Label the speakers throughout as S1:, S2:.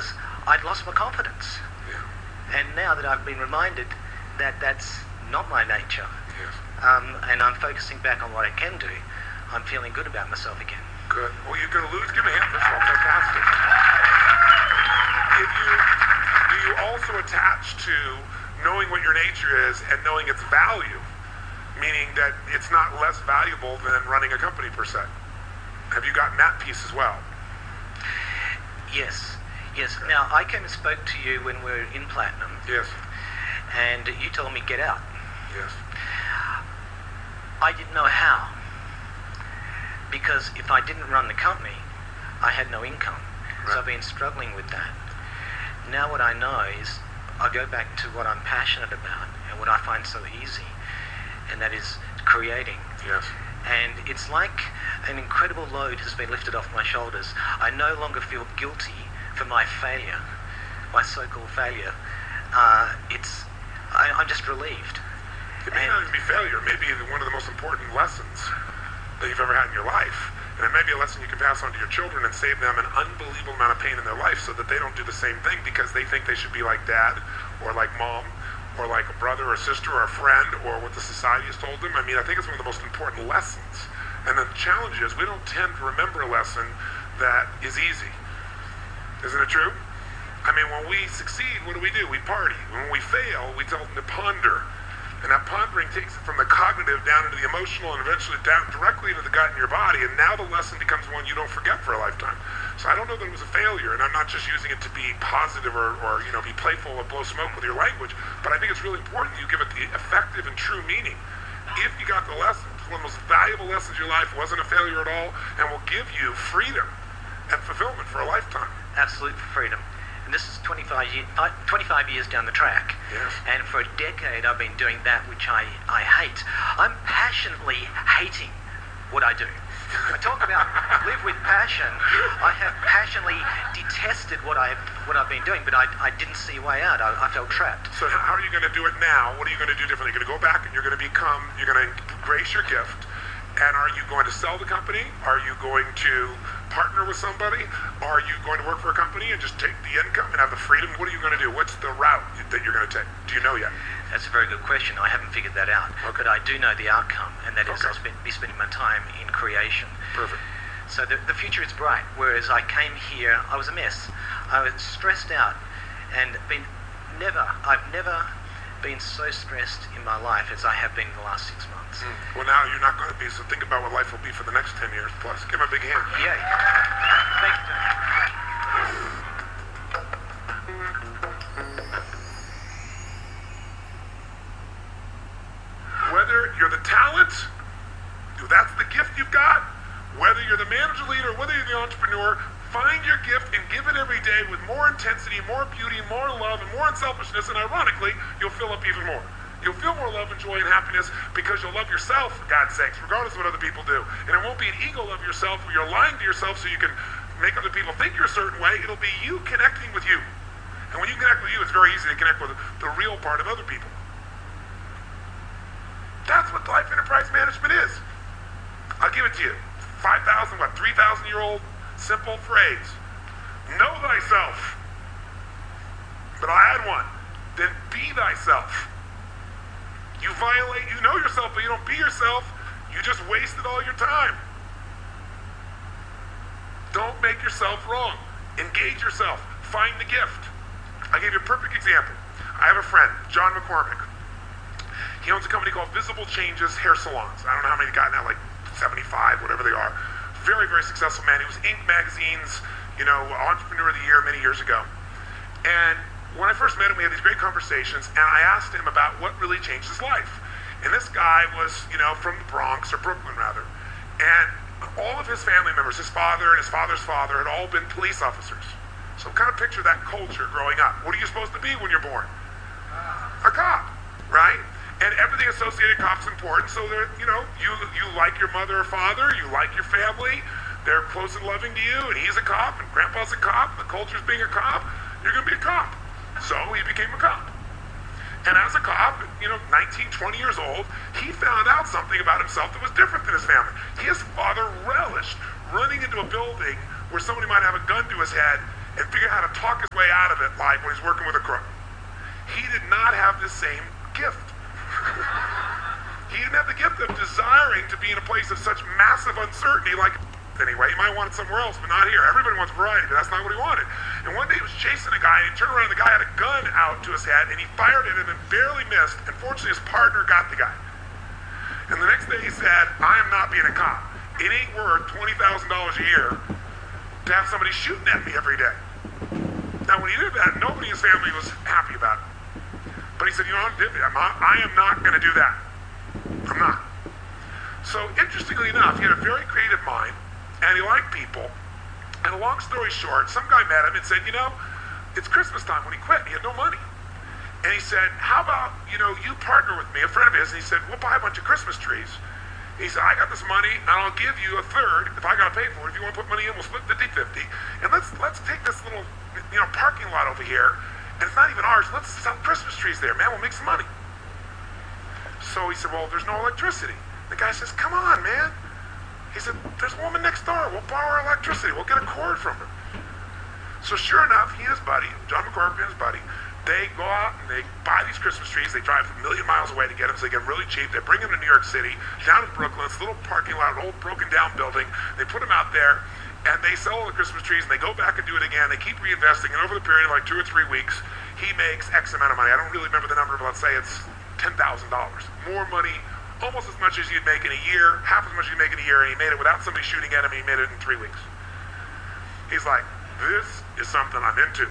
S1: because I'd lost my confidence.
S2: Yeah.
S1: And now that I've been reminded that that's not my nature,
S2: Yes.
S1: and I'm focusing back on what I can do, I'm feeling good about myself again.
S2: Good. Well, you're going to lose. Give me a hand. First of all, fantastic. Do you also attach to knowing what your nature is and knowing its value, meaning that it's not less valuable than running a company per se? Have you gotten that piece as well?
S1: Yes. Now, I came and spoke to you when we were in Platinum,
S2: Yes.
S1: and you told me get out.
S2: Yes.
S1: I didn't know how, because if I didn't run the company, I had no income.
S2: Right.
S1: So I've been struggling with that. Now what I know is I go back to what I'm passionate about and what I find so easy, and that is creating.
S2: Yes.
S1: And it's like an incredible load has been lifted off my shoulders. I no longer feel guilty for my failure, my so-called failure. I'm just relieved.
S2: It may not even be failure. It may be one of the most important lessons that you've ever had in your life. And it may be a lesson you can pass on to your children and save them an unbelievable amount of pain in their life so that they don't do the same thing because they think they should be like dad or like mom or like a brother or sister or a friend or what the society has told them. I mean, I think it's one of the most important lessons. And the challenge is we don't tend to remember a lesson that is easy. Isn't it true? I mean, when we succeed, what do? We party. When we fail, we tell them to ponder. And that pondering takes it from the cognitive down into the emotional and eventually down directly into the gut in your body. And now the lesson becomes one you don't forget for a lifetime. So I don't know that it was a failure, and I'm not just using it to be positive or be playful or blow smoke with your language, but I think it's really important you give it the effective and true meaning. If you got the lesson, it's one of the most valuable lessons in your life, wasn't a failure at all, and will give you freedom and fulfillment for a lifetime.
S1: Absolute freedom. And this is 25 years down the track.
S2: Yes.
S1: And for a decade I've been doing that which I hate. I'm passionately hating what I do. I talk about live with passion. I have passionately detested what I've been doing, but I didn't see a way out. I felt trapped.
S2: So how are you going to do it now? What are you going to do differently? You're going to go back and you're going to embrace your gift. And are you going to sell the company? Are you going to partner with somebody? Are you going to work for a company and just take the income and have the freedom? What are you going to do? What's the route that you're going to take? Do you know yet?
S1: That's a very good question. I haven't figured that out.
S2: Okay.
S1: But I do know the outcome, and that is
S2: Okay.
S1: I'll be spending my time in creation.
S2: Perfect.
S1: So the future is bright, whereas I came here, I was a mess. I was stressed out, and I've never been so stressed in my life as I have been in the last 6 months.
S2: Well, now you're not going to be, so think about what life will be for the next 10 years plus. Give him a big hand.
S1: Yeah. Thank you.
S2: Whether you're the talent, that's the gift you've got, whether you're the manager, leader, whether you're the entrepreneur, find your gift and give it every day with more intensity, more beauty, more love, and more unselfishness, and ironically, you'll fill up even more. You'll feel more love and joy and happiness because you'll love yourself, for God's sakes, regardless of what other people do. And it won't be an ego love yourself where you're lying to yourself so you can make other people think you're a certain way. It'll be you connecting with you. And when you connect with you, it's very easy to connect with the real part of other people. That's what life enterprise management is. I'll give it to you. 3,000-year-old simple phrase. Know thyself. But I'll add one. Then be thyself. You know yourself, but you don't be yourself. You just wasted all your time. Don't make yourself wrong. Engage yourself. Find the gift. I'll give you a perfect example. I have a friend, John McCormick. He owns a company called Visible Changes Hair Salons. I don't know how many he got now, like 75, whatever they are. Very, very successful man. He was Inc. magazine's, Entrepreneur of the Year many years ago. And when I first met him, we had these great conversations, and I asked him about what really changed his life. And this guy was, from the Bronx, or Brooklyn rather. And all of his family members, his father and his father's father, had all been police officers. So kind of picture that culture growing up. What are you supposed to be when you're born? A cop, right? And everything associated with cops is important. So that you like your mother or father, you like your family, they're close and loving to you, and he's a cop, and grandpa's a cop, the culture's being a cop, you're gonna be a cop. So he became a cop. And as a cop, 19, 20 years old, he found out something about himself that was different than his family. His father relished running into a building where somebody might have a gun to his head and figure out how to talk his way out of it, like when he's working with a crook. He did not have the same gift. He didn't have the gift of desiring to be in a place of such massive uncertainty, like anyway. He might want it somewhere else, but not here. Everybody wants variety, but that's not what he wanted. And one day he was chasing a guy, and he turned around, and the guy had a gun out to his head, and he fired at him and barely missed. And fortunately, his partner got the guy. And the next day he said, I am not being a cop. It ain't worth $20,000 a year to have somebody shooting at me every day. Now, when he did that, nobody in his family was happy about it. But he said, you know, I am not going to do that. I'm not. So, interestingly enough, he had a very creative mind, and he liked people. And a long story short, some guy met him and said, you know, it's Christmas time when he quit. He had no money. And he said, how about, you know, you partner with me, a friend of his, and he said, we'll buy a bunch of Christmas trees. He said, I got this money, and I'll give you a third if I got to pay for it. If you want to put money in, we'll split 50-50. And let's take this little, you know, parking lot over here, and it's not even ours. Let's sell Christmas trees there, man. We'll make some money. So he said, well, there's no electricity. The guy says, come on, man. He said, there's a woman next door. We'll borrow her electricity. We'll get a cord from her. So sure enough, he and his buddy, John McCormick and his buddy, they go out and they buy these Christmas trees. They drive a million miles away to get them, so they get them really cheap. They bring them to New York City, down in Brooklyn. It's a little parking lot, an old broken down building. They put them out there, and they sell all the Christmas trees, and they go back and do it again. They keep reinvesting, and over the period of like 2 or 3 weeks, he makes X amount of money. I don't really remember the number, but let's say it's $10,000. More money, almost as much as you'd make in a year, half as much as you'd make in a year, and he made it without somebody shooting at him, and he made it in 3 weeks. He's like, this is something I'm into.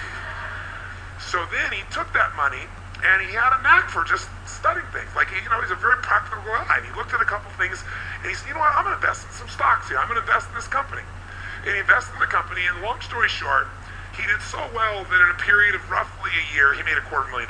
S2: So then he took that money, and he had a knack for just studying things. Like, he's a very practical guy. And he looked at a couple things, and he said, you know what, I'm going to invest in some stocks here. I'm going to invest in this company. And he invested in the company, and long story short, he did so well that in a period of roughly a year, he made $250,000.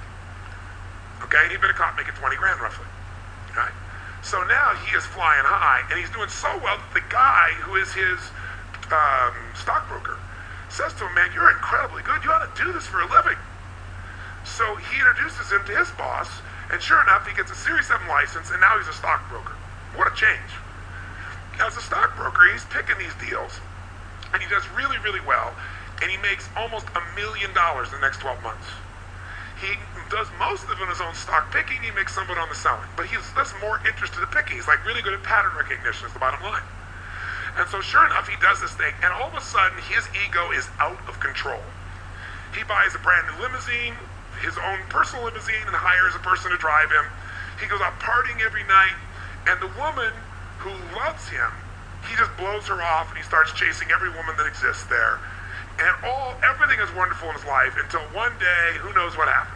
S2: Okay, he'd been a cop making 20 grand roughly. Right? So now he is flying high, and he's doing so well that the guy who is his stockbroker says to him, man, you're incredibly good. You ought to do this for a living. So he introduces him to his boss, and sure enough, he gets a Series 7 license, and now he's a stockbroker. What a change. As a stockbroker, he's picking these deals, and he does really, really well, and he makes almost $1 million in the next 12 months. He does most of it on his own stock picking. He makes some of it on the selling. But he's less more interested in picking. He's like really good at pattern recognition is the bottom line. And so sure enough, he does this thing, and all of a sudden, his ego is out of control. He buys a brand new limousine, his own personal limousine, and hires a person to drive him. He goes out partying every night, and the woman who loves him, he just blows her off, and he starts chasing every woman that exists there. And everything is wonderful in his life until one day, who knows what happens.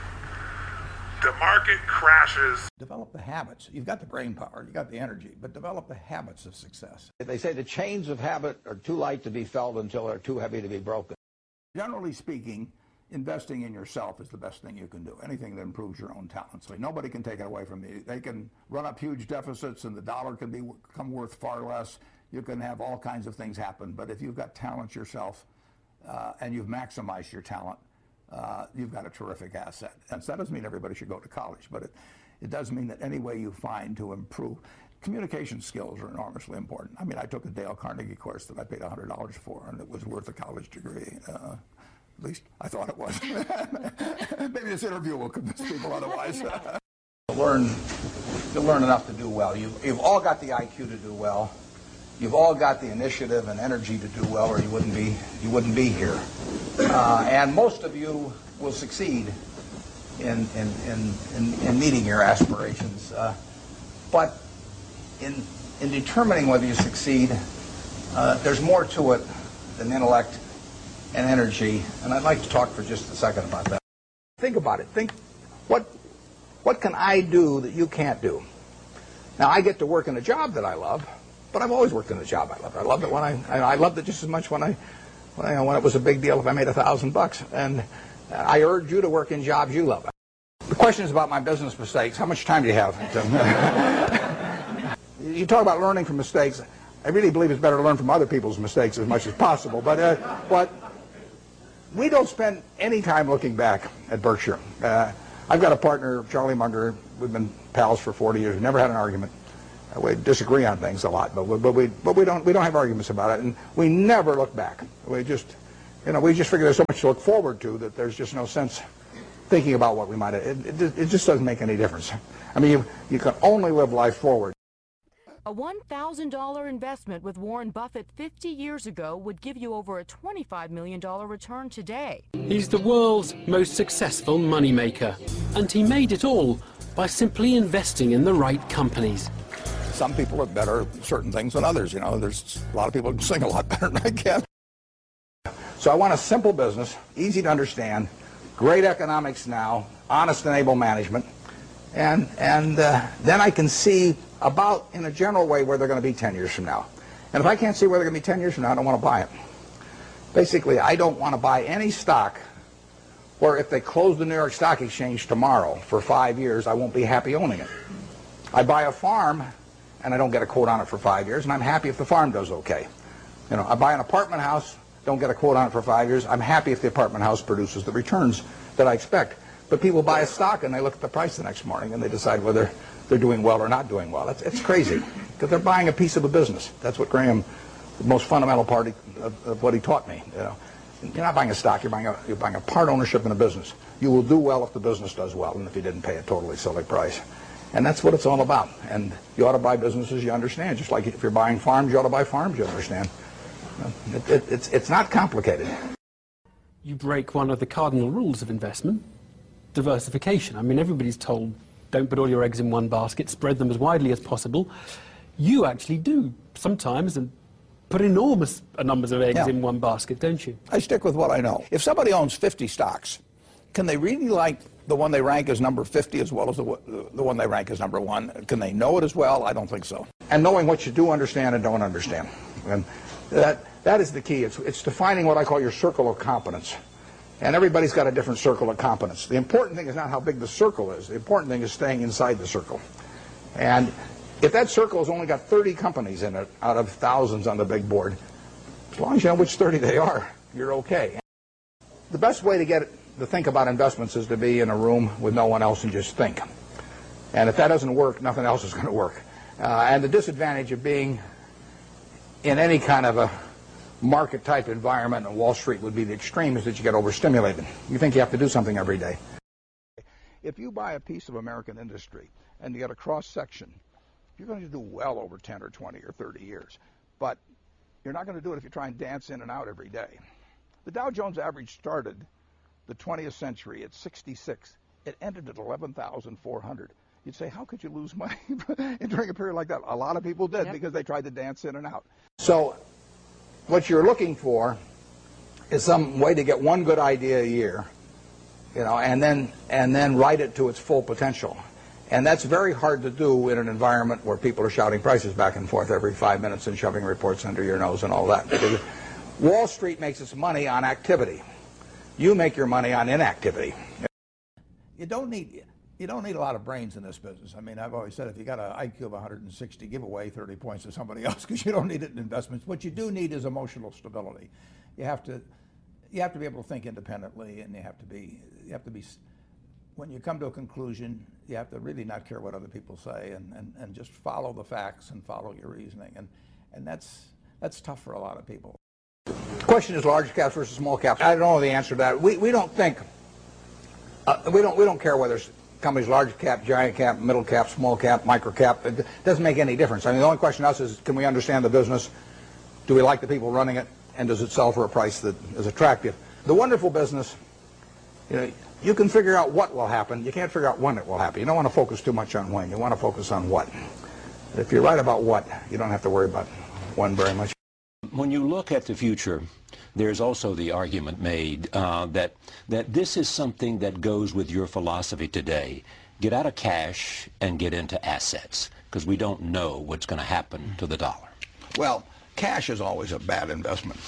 S2: The market crashes.
S3: Develop the habits. You've got the brain power, you've got the energy, but develop the habits of success.
S4: They say the chains of habit are too light to be felt until they're too heavy to be broken.
S3: Generally speaking, investing in yourself is the best thing you can do. Anything that improves your own talents. Like, nobody can take it away from you. They can run up huge deficits and the dollar can become worth far less. You can have all kinds of things happen, but if you've got talent yourself and you've maximized your talent, you've got a terrific asset. And so that doesn't mean everybody should go to college, but it does mean that any way you find to improve. Communication skills are enormously important. I mean, I took a Dale Carnegie course that I paid $100 for, and it was worth a college degree. At least I thought it was. Maybe this interview will convince people otherwise.
S4: To learn enough to do well. You've all got the IQ to do well. You've all got the initiative and energy to do well, or you wouldn't be here. And most of you will succeed in meeting your aspirations. But in determining whether you succeed, there's more to it than intellect and energy. And I'd like to talk for just a second about that. Think about it. Think, what can I do that you can't do? Now, I get to work in a job that I love. But I've always worked in a job I loved. I loved it when I loved it just as much when it was a big deal if I made $1,000. And I urge you to work in jobs you love. The question is about my business mistakes. How much time do you have? You talk about learning from mistakes. I really believe it's better to learn from other people's mistakes as much as possible. But we don't spend any time looking back at Berkshire. I've got a partner, Charlie Munger. We've been pals for 40 years. We've never had an argument. We disagree on things a lot, but we don't have arguments about it, and we never look back. We just You know, we just figure there's so much to look forward to that there's just no sense thinking about what we might have. It just doesn't make any difference. I mean, you can only live life forward.
S5: A $1,000 investment with Warren Buffett 50 years ago would give you over a $25 million return today.
S6: He's the world's most successful moneymaker, and he made it all by simply investing in the right companies.
S3: Some people are better at certain things than others. You know, there's a lot of people who can sing a lot better than I can.
S4: So I want a simple business, easy to understand, great economics now, honest and able management, and then I can see about, in a general way, where they're going to be 10 years from now. And if I can't see where they're going to be 10 years from now, I don't want to buy it. Basically, I don't want to buy any stock where if they close the New York Stock Exchange tomorrow for 5 years, I won't be happy owning it. I buy a farm, and I don't get a quote on it for 5 years, and I'm happy if the farm does okay. You know, I buy an apartment house, don't get a quote on it for 5 years, I'm happy if the apartment house produces the returns that I expect. But people buy a stock and they look at the price the next morning and they decide whether they're doing well or not doing well. It's crazy, because they're buying a piece of a business. That's what Graham, the most fundamental part of what he taught me. You know, you're not buying a stock, you're buying a part ownership in a business. You will do well if the business does well, and if you didn't pay a totally silly price. And that's what it's all about. And you ought to buy businesses you understand. Just like if you're buying farms, you ought to buy farms you understand. It's not complicated.
S6: You break one of the cardinal rules of investment, diversification. I mean, everybody's told, don't put all your eggs in one basket, spread them as widely as possible. You actually do sometimes, and put enormous numbers of eggs in one basket, don't you?
S3: I stick with what I know. If somebody owns 50 stocks, can they really like the one they rank as number 50 as well as the one they rank as number 1? Can they know it as well? I don't think so.
S4: And knowing what you do understand and don't understand. And that is the key. It's defining what I call your circle of competence. And everybody's got a different circle of competence. The important thing is not how big the circle is. The important thing is staying inside the circle. And if that circle has only got 30 companies in it out of thousands on the big board, as long as you know which 30 they are, you're okay. The best way to think about investments is to be in a room with no one else and just think. And if that doesn't work, nothing else is going to work. And the disadvantage of being in any kind of a market type environment on Wall Street would be the extreme is that you get overstimulated. You think you have to do something every day.
S3: If you buy a piece of American industry and you get a cross section, you're going to do well over 10 or 20 or 30 years. But you're not going to do it if you try and dance in and out every day. The Dow Jones average started the 20th century at 66. It ended at 11,400. You'd say, how could you lose money during a period like that? A lot of people did because they tried to dance in and out.
S4: So what you're looking for is some way to get one good idea a year, you know, and then ride it to its full potential. And that's very hard to do in an environment where people are shouting prices back and forth every 5 minutes and shoving reports under your nose and all that. Because Wall Street makes its money on activity. You make your money on inactivity.
S3: You don't need a lot of brains in this business. I mean, I've always said if you got an IQ of 160, give away 30 points to somebody else because you don't need it in investments. What you do need is emotional stability. You have to be able to think independently, and you have to be when you come to a conclusion, you have to really not care what other people say and just follow the facts and follow your reasoning. And that's tough for a lot of people.
S4: The question is large caps versus small caps. I don't know the answer to that. We don't think we don't care whether companies large cap, giant cap, middle cap, small cap, micro cap. It doesn't make any difference. I mean, the only question to us is, can we understand the business? Do we like the people running it? And does it sell for a price that is attractive? The wonderful business, you know, you can figure out what will happen. You can't figure out when it will happen. You don't want to focus too much on when. You want to focus on what. If you're right about what, you don't have to worry about when very much.
S7: When you look at the future, there's also the argument made that this is something that goes with your philosophy today. Get out of cash and get into assets, because we don't know what's going to happen to the dollar.
S3: Well, cash is always a bad investment.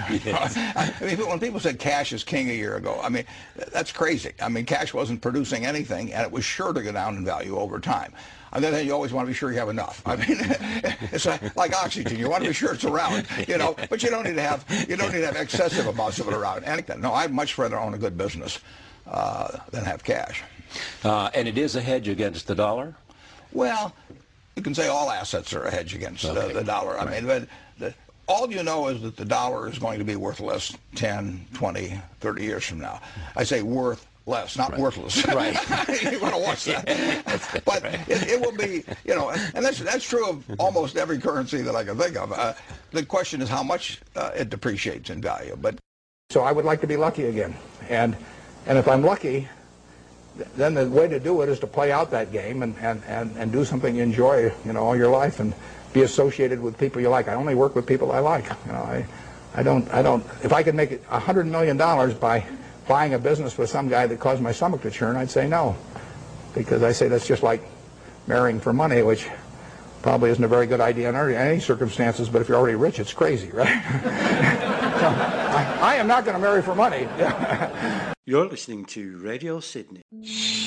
S3: I mean, when people said cash is king a year ago, I mean, that's crazy. I mean, cash wasn't producing anything, and it was sure to go down in value over time. On the other hand, you always want to be sure you have enough. I mean, it's like oxygen. You want to be sure it's around, you know, but you don't need to have excessive amounts of it around. And no, I'd much rather own a good business than have cash.
S7: And it is a hedge against the dollar?
S3: Well, you can say all assets are a hedge against the dollar. I mean, but all you know is that the dollar is going to be worth less 10, 20, 30 years from now. I say worth less, not worthless.
S7: Right.
S3: You want to watch that.
S7: Yeah,
S3: but
S7: right.
S3: it will be, you know, and that's true of almost every currency that I can think of. The question is how much it depreciates in value. But so I would like to be lucky again. And if I'm lucky, then the way to do it is to play out that game and do something you enjoy, you know, all your life and be associated with people you like. I only work with people I like. You know, I don't. If I could make $100 million by buying a business with some guy that caused my stomach to churn, I'd say no, because I say that's just like marrying for money, which probably isn't a very good idea in any circumstances. But if you're already rich, it's crazy, right? So I am not going to marry for money.
S8: You're listening to Radio Sydney.